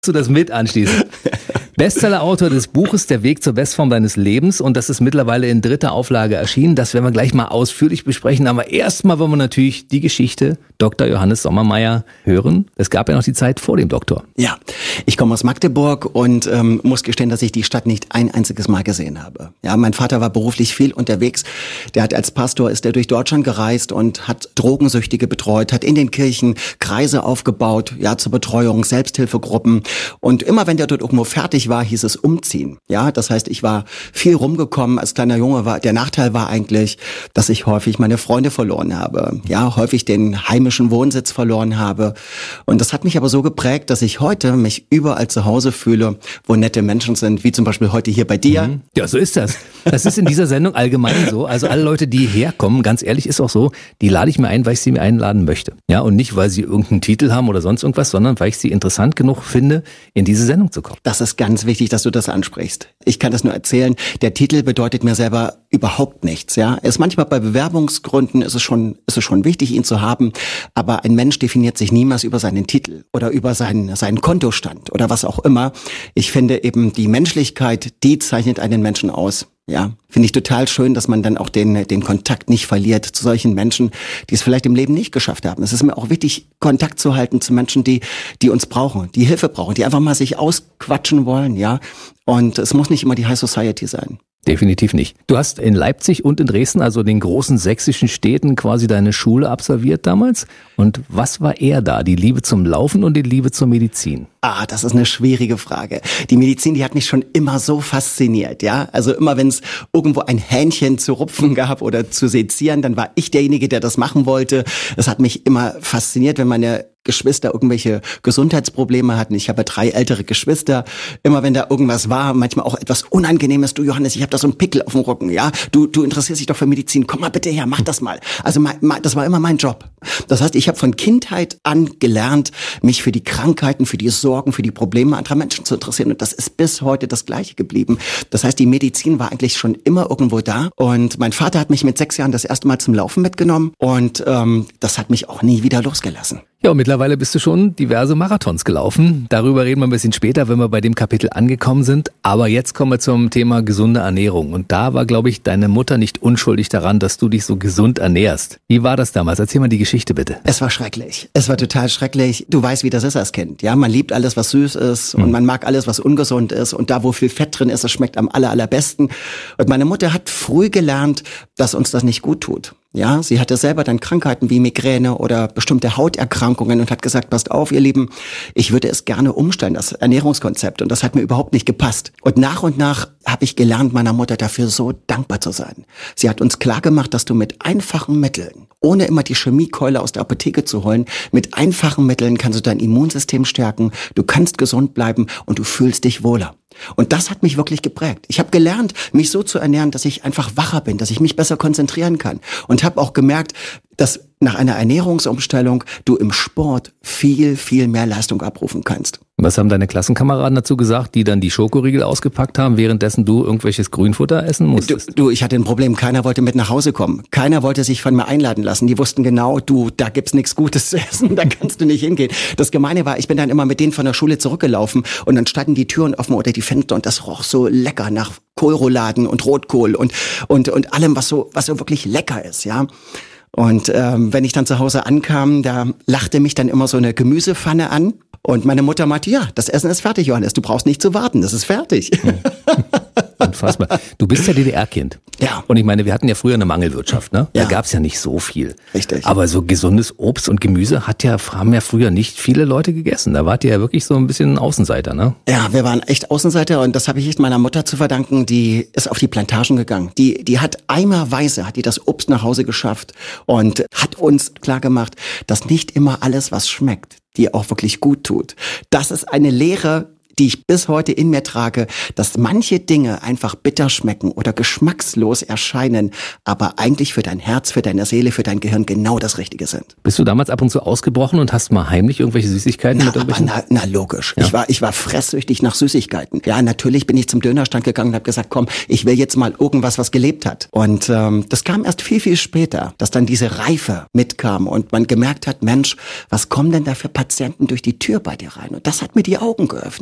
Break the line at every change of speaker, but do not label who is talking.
du das mit anschließen. Bestsellerautor des Buches Der Weg zur Bestform deines Lebens, und das ist mittlerweile in 3. Auflage erschienen. Das werden wir gleich mal ausführlich besprechen. Aber erstmal wollen wir natürlich die Geschichte Dr. Johannes Sommermeier hören. Es gab ja noch die Zeit vor dem Doktor.
Ja, ich komme aus Magdeburg und muss gestehen, dass ich die Stadt nicht ein einziges Mal gesehen habe. Ja, mein Vater war beruflich viel unterwegs. Der hat als Pastor, ist er durch Deutschland gereist und hat Drogensüchtige betreut, hat in den Kirchen Kreise aufgebaut, ja, zur Betreuung, Selbsthilfegruppen. Und immer wenn der dort irgendwo fertig war, hieß es umziehen. Ja, das heißt, ich war viel rumgekommen als kleiner Junge. Der Nachteil war eigentlich, dass ich häufig meine Freunde verloren habe. Ja, häufig den heimischen Wohnsitz verloren habe. Und das hat mich aber so geprägt, dass ich heute mich überall zu Hause fühle, wo nette Menschen sind, wie zum Beispiel heute hier bei dir.
Ja, so ist das. Das ist in dieser Sendung allgemein so. Also alle Leute, die herkommen, ganz ehrlich, ist auch so, die lade ich mir ein, weil ich sie mir einladen möchte. Ja, und nicht, weil sie irgendeinen Titel haben oder sonst irgendwas, sondern weil ich sie interessant genug finde, in diese Sendung zu kommen.
Das ist ganz wichtig, dass du das ansprichst. Ich kann das nur erzählen. Der Titel bedeutet mir selber überhaupt nichts. Ja, ist manchmal bei Bewerbungsgründen ist es schon wichtig, ihn zu haben. Aber ein Mensch definiert sich niemals über seinen Titel oder über seinen Kontostand oder was auch immer. Ich finde eben, die Menschlichkeit, die zeichnet einen Menschen aus. Ja, finde ich total schön, dass man dann auch den Kontakt nicht verliert zu solchen Menschen, die es vielleicht im Leben nicht geschafft haben. Es ist mir auch wichtig, Kontakt zu halten zu Menschen, die uns brauchen, die Hilfe brauchen, die einfach mal sich ausquatschen wollen, ja. Und es muss nicht immer die High Society sein.
Definitiv nicht. Du hast in Leipzig und in Dresden, also den großen sächsischen Städten, quasi deine Schule absolviert damals. Und was war eher da? Die Liebe zum Laufen und die Liebe zur Medizin?
Das ist eine schwierige Frage. Die Medizin, die hat mich schon immer so fasziniert, ja. Also immer wenn es irgendwo ein Hähnchen zu rupfen gab oder zu sezieren, dann war ich derjenige, der das machen wollte. Es hat mich immer fasziniert, wenn meine Geschwister irgendwelche Gesundheitsprobleme hatten. Ich habe 3 ältere Geschwister. Immer wenn da irgendwas war, manchmal auch etwas Unangenehmes. Du Johannes, ich habe da so einen Pickel auf dem Rücken. Ja, du interessierst dich doch für Medizin. Komm mal bitte her, mach das mal. Also das war immer mein Job. Das heißt, ich habe von Kindheit an gelernt, mich für die Krankheiten, für die Sorgen, für die Probleme anderer Menschen zu interessieren. Und das ist bis heute das Gleiche geblieben. Das heißt, die Medizin war eigentlich schon immer irgendwo da. Und mein Vater hat mich mit 6 Jahren das erste Mal zum Laufen mitgenommen. Und das hat mich auch nie wieder losgelassen.
Ja, und mittlerweile bist du schon diverse Marathons gelaufen. Darüber reden wir ein bisschen später, wenn wir bei dem Kapitel angekommen sind. Aber jetzt kommen wir zum Thema gesunde Ernährung. Und da war, glaube ich, deine Mutter nicht unschuldig daran, dass du dich so gesund ernährst. Wie war das damals? Erzähl mal die Geschichte bitte.
Es war schrecklich. Es war total schrecklich. Du weißt, wie das ist als Kind. Ja, man liebt alles, was süß ist und man mag alles, was ungesund ist. Und da, wo viel Fett drin ist, das schmeckt am allerbesten. Und meine Mutter hat früh gelernt, dass uns das nicht gut tut. Ja, sie hatte selber dann Krankheiten wie Migräne oder bestimmte Hauterkrankungen und hat gesagt, passt auf, ihr Lieben, ich würde es gerne umstellen, das Ernährungskonzept. Und das hat mir überhaupt nicht gepasst. Und nach habe ich gelernt, meiner Mutter dafür so dankbar zu sein. Sie hat uns klargemacht, dass du mit einfachen Mitteln, ohne immer die Chemiekeule aus der Apotheke zu holen, mit einfachen Mitteln kannst du dein Immunsystem stärken, du kannst gesund bleiben und du fühlst dich wohler. Und das hat mich wirklich geprägt. Ich habe gelernt, mich so zu ernähren, dass ich einfach wacher bin, dass ich mich besser konzentrieren kann. Und habe auch gemerkt, dass nach einer Ernährungsumstellung du im Sport viel, viel mehr Leistung abrufen kannst.
Was haben deine Klassenkameraden dazu gesagt, die dann die Schokoriegel ausgepackt haben, währenddessen du irgendwelches Grünfutter essen musstest?
Du, ich hatte ein Problem. Keiner wollte mit nach Hause kommen. Keiner wollte sich von mir einladen lassen. Die wussten genau, da gibt's nichts Gutes zu essen, da kannst du nicht hingehen. Das Gemeine war, ich bin dann immer mit denen von der Schule zurückgelaufen und dann standen die Türen offen oder die Fenster und das roch so lecker nach Kohlrouladen und Rotkohl und allem, was so wirklich lecker ist, ja. Und wenn ich dann zu Hause ankam, da lachte mich dann immer so eine Gemüsepfanne an. Und meine Mutter meinte, ja, das Essen ist fertig, Johannes, du brauchst nicht zu warten, das ist fertig.
Unfassbar. Du bist ja DDR-Kind.
Ja.
Und ich meine, wir hatten ja früher eine Mangelwirtschaft, ne?
Ja.
Da gab's ja nicht so viel.
Richtig.
Aber so gesundes Obst und Gemüse haben ja früher nicht viele Leute gegessen. Da wart ihr ja wirklich so ein bisschen Außenseiter, ne?
Ja, wir waren echt Außenseiter und das habe ich echt meiner Mutter zu verdanken. Die ist auf die Plantagen gegangen. Die hat eimerweise hat die das Obst nach Hause geschafft und hat uns klargemacht, dass nicht immer alles, was schmeckt, dir auch wirklich gut tut. Das ist eine Lehre, die ich bis heute in mir trage, dass manche Dinge einfach bitter schmecken oder geschmackslos erscheinen, aber eigentlich für dein Herz, für deine Seele, für dein Gehirn genau das Richtige sind.
Bist du damals ab und zu ausgebrochen und hast mal heimlich irgendwelche Süßigkeiten mit irgendwelchen?
Na logisch.
Ja.
Ich war fresssüchtig nach Süßigkeiten. Ja, natürlich bin ich zum Dönerstand gegangen und habe gesagt, komm, ich will jetzt mal irgendwas, was gelebt hat. Und das kam erst viel, viel später, dass dann diese Reife mitkam und man gemerkt hat, Mensch, was kommen denn da für Patienten durch die Tür bei dir rein? Und das hat mir die Augen geöffnet.